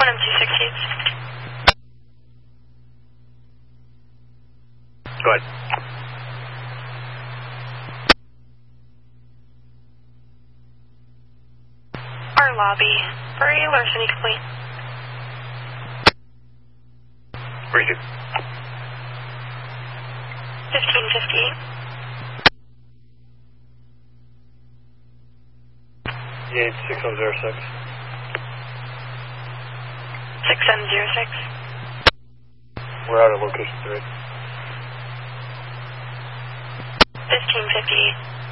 1M268. Go ahead. Our lobby. For a larceny complaint. Briefing. 1558. Yeah, 6006. 6706. We're out at location 3. 1558.